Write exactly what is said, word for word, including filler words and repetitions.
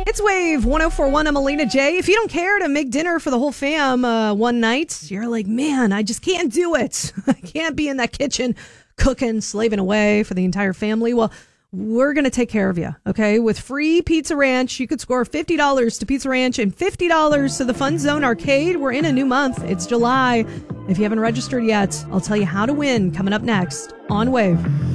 It's Wave one oh four point one. I'm Alina J. If you don't care to make dinner for the whole fam uh, one night, you're like, man, I just can't do it. I can't be in that kitchen cooking, slaving away for the entire family. Well, we're going to take care of you, okay? With free Pizza Ranch, you could score fifty dollars to Pizza Ranch and fifty dollars to the Fun Zone Arcade. We're in a new month. It's July. If you haven't registered yet, I'll tell you how to win coming up next on Wave.